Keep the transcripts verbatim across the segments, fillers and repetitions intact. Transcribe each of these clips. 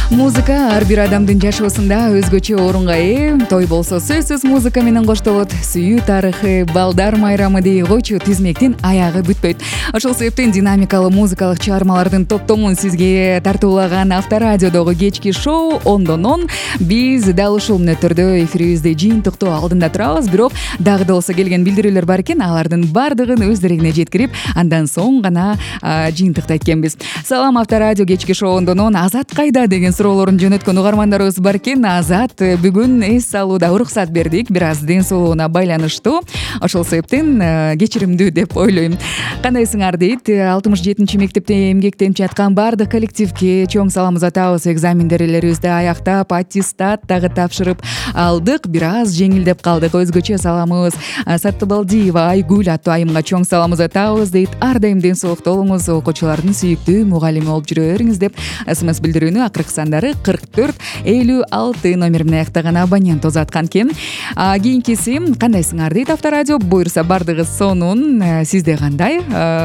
Музыка ар бир адамдын жашоосунда өзгөчө орунга ээ. Той болсо сөзсүз музыка менен коштолот. Сүйүү тарыхы, балдар майрамы дей койчу тизмектин аягы бүтпөйт. Ошол себептен динамикалуу музыкалык чыгармалардын топтомун сизге тартуулаган Авторадиодогу кечки шоу ондон он. Биз дал ушул мүнөттөрдө эфирибизде жыйынтыктоо алдында турабыз, бирок дагы да болсо келген билдирүүлөр бар экен. Алардын бардыгын өз дерегине жеткирип, андан соң гана жыйынтыктайт экенбиз. Салам, Авторадио кечки шоу ондон он. Азат кайда деген суроолорун жөнөткөн угармандарыбыз бар экен. Азат бүгүн эс алууда уруксат бердик, бир аз ден соолугуна байланыштуу. Ошол себептен кечиримдүү деп ойлойм. Кандайсыңар дейт. алтымыш жетинчи мектепте эмгектенип жаткан бардык коллективге чоң салам узатабыз. Экзамендерлерибизди аяктап, аттестат дагы тапшырып алдык. Бир аз жеңилдеп калдык. Өзгөчө саламыбыз Саттыбалдиева Айгүл аттуу айымга чоң салам узатабыз дейт. Ар дайым ден соолукта болуңуз, окуучулардын сүйүктүү мугалими болуп жүрө бериңиз деп смс билдирүүнү акыркы сандары кырк төрт элүү алты номер менен аяктаган абонент узаткан экен. Кийинкиси кандайсыңар дейт Авторадио. Буюрса бардыгы сонун. Сизде кандай?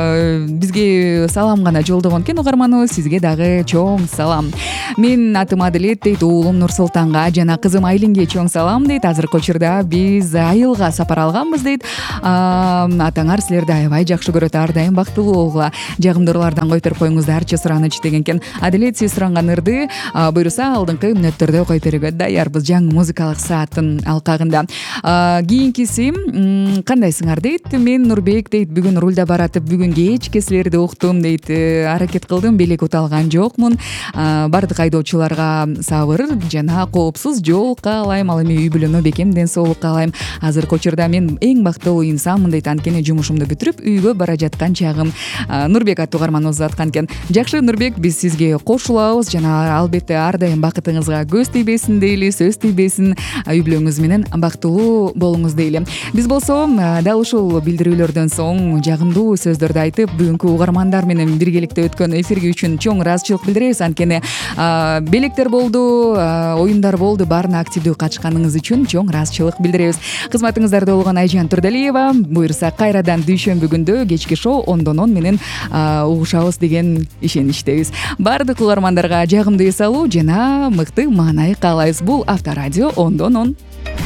Бизге салам гана жолдогон экен угарманыбыз. Сизге дагы чоң салам. Мен атым Аделет дейт. Уулум Нурсултанга жана кызым Айлинге чоң салам дейт. Азыркы учурда биз айылга сапар алганбыз дейт. Атаңар силерди аябай жакшы көрөт, ар дайым бактылуу болгула. Жагымдуулардан койторуп коюңуздарчы сураныч деген экен. Аделет, сиз суранган ырды буюрса алдыңкы мүнөттөрдө коюп берүүгө даярбыз жаңы музыкалык сааттын алкагында. Кийинкиси кандайсыңар дейт. Мен Нурбек дейт. Бүгүн рулда баратып, бүгүн кечке силерди уктум дейт. Аракет кылдым, белек уталган жокмун. Бардык айдоочуларга сабыр жана коопсуз жол каалайм. Ал эми үй бүлөмө бекем ден соолук каалайм. Азыркы учурда мен эң бактылуу инсанмын дейт. Анткени жумушумду бүтүрүп үйгө бара жаткан чагым. Нурбек аттуу угарманыбыз аткан экен. Жакшы Нурбек, биз сизге кошулабыз жана албетте ар дайым бакытыңызга көз тийбесин дейли, сөз тийбесин, үй бүлөңүз менен бактылуу болуңуз дейли. Биз болсо дал ушул билдирүүлөрдөн соң жагымдуу сөздөрдү айтып, бүгүнкү угармандар менен биргеликте өткөн эфирги үчүн чоң ыраазычылык билдиребиз. Анткени белектер болду, оюндар болду, баарына активдүү катышканыңыз үчүн чоң ыраазычылык билдиребиз. Кызматыңыздарда болгон Айжан Турдалиева. Буюрса кайрадан дүйшөмбү күндө кечки шоу ондон он менен угушабыз деген ишеничтебиз. Бардык угармандарга жагымдуу эс алуу жана мыкты маанай каалайбыз. Бул Авторадио ондон он.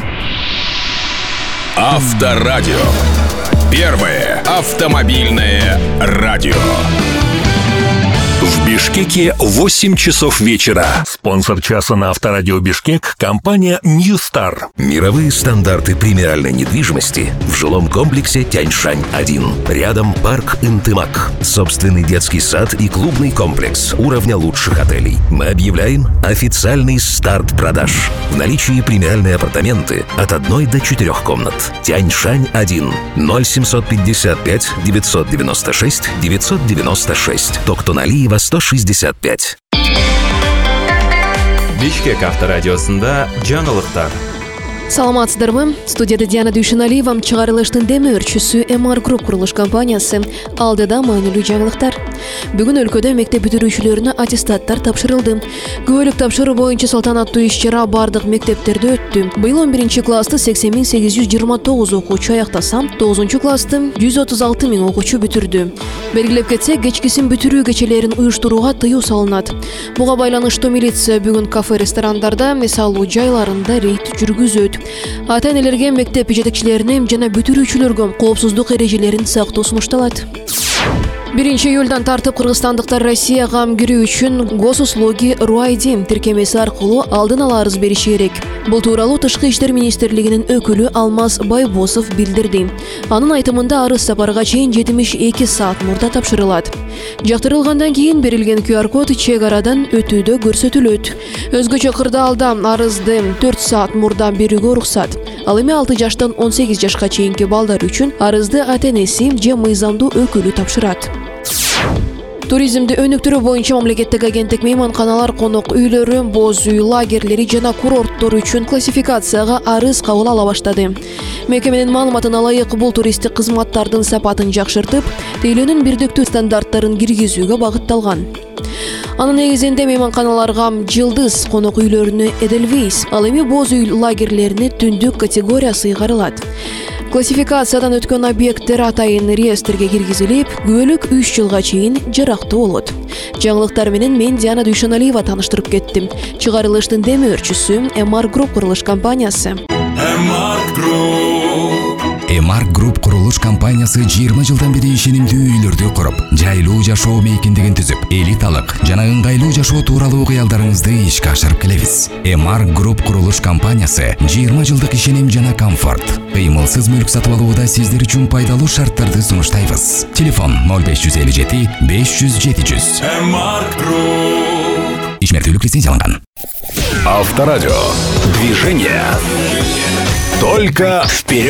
Авторадио. Первое автомобильное радио. В Бишкеке восемь часов вечера. Спонсор часа на Авторадио Бишкек – компания New Star. Мировые стандарты премиальной недвижимости в жилом комплексе Тяньшань один. Рядом парк Интымак. Собственный детский сад и клубный комплекс уровня лучших отелей. Мы объявляем официальный старт продаж. В наличии премиальные апартаменты от одной до четырех комнат. Тяньшань один. ноль семьсот пятьдесят пять девятьсот девяносто шесть девятьсот девяносто шесть. Токтоналиева сто шестьдесят пять. Бишкек авторадиосунда жаңылыктар. Саламатсыздарбы? Студияда Диана Дүйшеналиева, чыгарылыштын демөөрчүсү эм ар Group курулуш компаниясы. Алдыда маанилүү жаңылыктар. Бүгүн өлкөдө мектеп бүтүрүүчүлөрүнө аттестаттар тапшырылды. Күбөлүк тапшыруу боюнча салтанаттуу иш-чара бардык мектептерде өттү. Быйыл он биринчи классты сексен миң сегиз жүз жыйырма тогуз окуучу аяктаса, тогузунчу классты жүз отуз алты миң окуучу бүтүрдү. Белгилеп кетсек, кечкисин бүтүрүү кечелерин уюштурууга тыюу салынат. Буга байланыштуу милиция бүгүн кафе-ресторандарда, эс алуу жайларында рейд жүргүзөт. Ата-энелерге, мектеп жетекчилерине жана бүтүрүүчүлөргө коопсуздук эрежелерин сактоо сунушталат. биринчи июлдан тартып кыргызстандыктар Россияга кам кирүү үчүн госуслуги РУАЙДи тиркемеси аркылуу алдын ала арыз бериши керек. Бул тууралуу Тышкы иштер министрлигинин өкүлү Алмаз Байбосов билдирди. Анын айтымында арыз сапарга чейин жетимиш эки саат мурда тапшырылат. Жактырылгандан кийин берилген ку ар код чек арадан өтүүдө көрсөтүлөт. Өзгөчө кырдаалда арызды төрт саат мурда берүүгө уруксат. Ал эми алты жаштан он сегиз жашка чейинки балдар үчүн арызды ата-энеси же мыйзамдуу өкүлү тапшырат. Туризмди өнүктүрүү боюнча мамлекеттик агенттик мейманканалар, конок үйлөрү, боз үй, лагерлери жана курорттор үчүн классификацияга арыз кабыл ала баштады. Мекеменин маалыматына ылайык, бул туристтик кызматтардын сапатын жакшыртып, тейлөөнүн бирдиктүү стандарттарын киргизүүгө багытталган. Анын негизинде мейманканаларга жылдыз, конок үйлөрүнө Эдельвейс, ал эми боз үй лагерлерине түндүк категория сыйгарылат. Классификациядан өткөн объекттер атайын реестрге киргизилип, күбөлүк үч жылга чейин жарактуу болот. Жаңылыктар менен мен Диана Дүйшеналиева таныштырып кеттим. Чыгарылыштын демөөрчүсү Эмар Груп курулуш компаниясы. Эмар Груп. Эмар Груп курулуш компаниясы жыйырма жылдан бери ишенимдүү үйлөрдү куруп, жайлуу жашоо мейкиндигин түзүп, элиталык жана ыңгайлуу жашоо тууралуу кыялдарыңызды ишке ашырып келебиз. Эмар Груп курулуш компаниясы жыйырма жылдык ишеним жана комфорт. Кыймылсыз мүлк сатып алууда сиздер үчүн пайдалуу шарттарды сунуштайбыз. Телефон ноль беш жүз элүү жети беш жүз жети жүз. Эмар Груп. Ишмердүүлүк лицензияланган. Авторадио. Движение. Только вперед.